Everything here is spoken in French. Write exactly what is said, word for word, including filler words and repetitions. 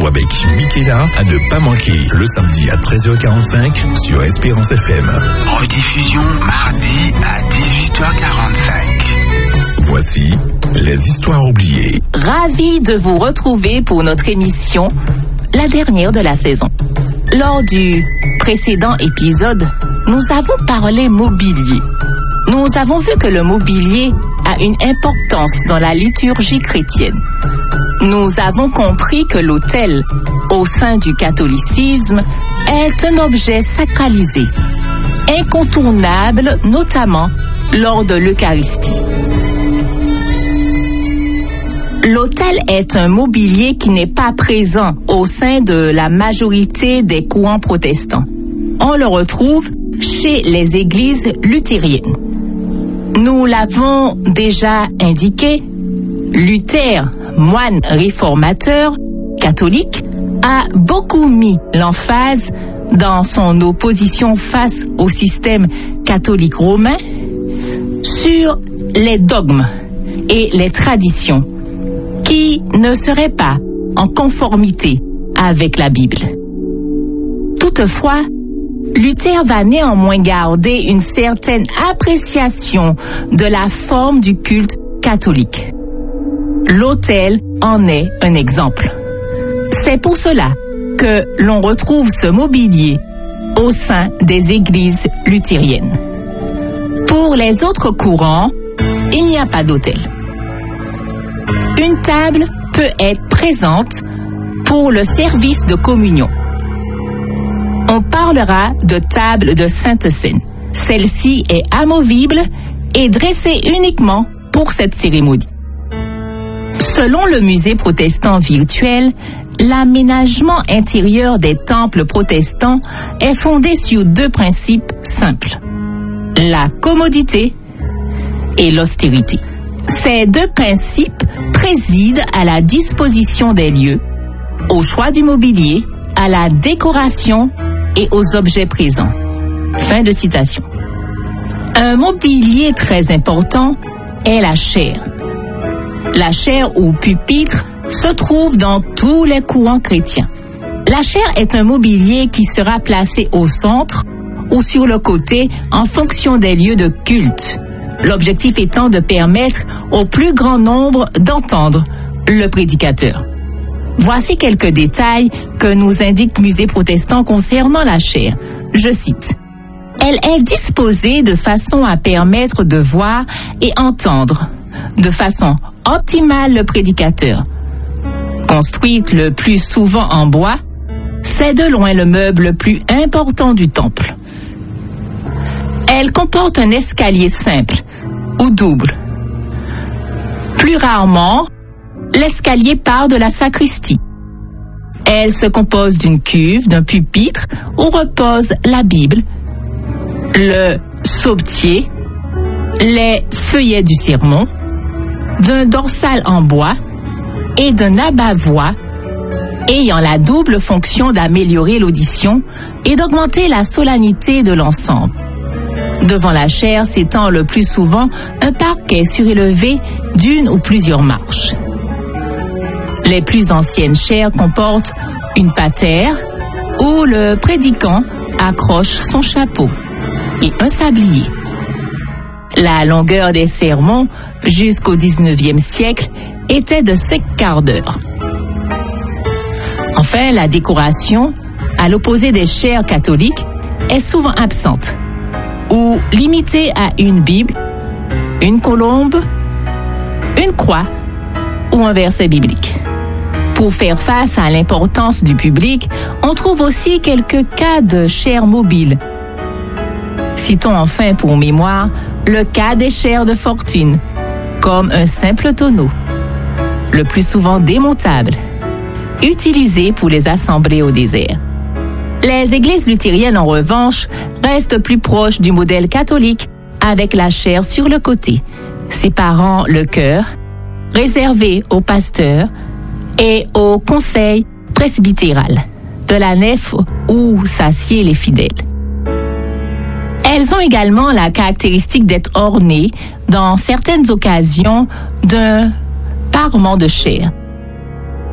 avec Michaela à ne pas manquer le samedi à treize heures quarante-cinq sur Espérance F M. Rediffusion mardi à dix-huit heures quarante-cinq. Voici les histoires oubliées. Ravi de vous retrouver pour notre émission, la dernière de la saison. Lors du précédent épisode, nous avons parlé mobilier. Nous avons vu que le mobilier a une importance dans la liturgie chrétienne. Nous avons compris que l'autel, au sein du catholicisme, est un objet sacralisé, incontournable notamment lors de l'Eucharistie. L'autel est un mobilier qui n'est pas présent au sein de la majorité des courants protestants. On le retrouve chez les églises luthériennes. Nous l'avons déjà indiqué, Luther, moine réformateur catholique, a beaucoup mis l'emphase dans son opposition face au système catholique romain sur les dogmes et les traditions qui ne seraient pas en conformité avec la Bible. Toutefois, Luther va néanmoins garder une certaine appréciation de la forme du culte catholique. L'autel en est un exemple. C'est pour cela que l'on retrouve ce mobilier au sein des églises luthériennes. Pour les autres courants, il n'y a pas d'autel. Une table peut être présente pour le service de communion. On parlera de table de Sainte Seine. Celle-ci est amovible et dressée uniquement pour cette cérémonie. Selon le musée protestant virtuel, l'aménagement intérieur des temples protestants est fondé sur deux principes simples: la commodité et l'austérité. Ces deux principes président à la disposition des lieux, au choix du mobilier, à la décoration et aux objets présents. Fin de citation. Un mobilier très important est la chaire. La chaire ou pupitre se trouve dans tous les courants chrétiens. La chaire est un mobilier qui sera placé au centre ou sur le côté en fonction des lieux de culte. L'objectif étant de permettre au plus grand nombre d'entendre le prédicateur. Voici quelques détails que nous indique Musée protestant concernant la chaire. Je cite: elle est disposée de façon à permettre de voir et entendre de façon optimale le prédicateur. Construite le plus souvent en bois, c'est de loin le meuble le plus important du temple. Elle comporte un escalier simple ou double. Plus rarement, l'escalier part de la sacristie. Elle se compose d'une cuve, d'un pupitre où repose la Bible, le psautier, les feuillets du sermon, d'un dorsal en bois et d'un abat-voix ayant la double fonction d'améliorer l'audition et d'augmenter la solennité de l'ensemble. Devant la chaire s'étend le plus souvent un parquet surélevé d'une ou plusieurs marches. Les plus anciennes chaires comportent une patère où le prédicant accroche son chapeau et un sablier. La longueur des sermons jusqu'au dix-neuvième siècle était de cinq quarts d'heure. Enfin, la décoration, à l'opposé des chaires catholiques, est souvent absente ou limitée à une Bible, une colombe, une croix ou un verset biblique. Pour faire face à l'importance du public, on trouve aussi quelques cas de chaires mobiles. Citons enfin pour mémoire le cas des chaires de fortune, comme un simple tonneau, le plus souvent démontable, utilisé pour les assemblées au désert. Les églises luthériennes, en revanche, restent plus proches du modèle catholique, avec la chaire sur le côté, séparant le chœur, réservé aux pasteurs et au conseil presbytéral, de la nef où s'assiedent les fidèles. Elles ont également la caractéristique d'être ornées, dans certaines occasions, d'un parement de chair.